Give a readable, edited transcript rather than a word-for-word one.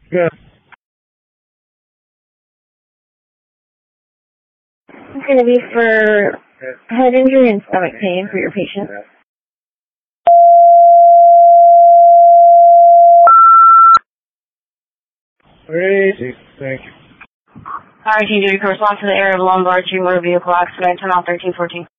Yeah. It's going to be for head injury and stomach pain for your patient. Crazy. Thank you. RT duty corresponds to the area of lumbar to motor vehicle accident, 10 off 1314.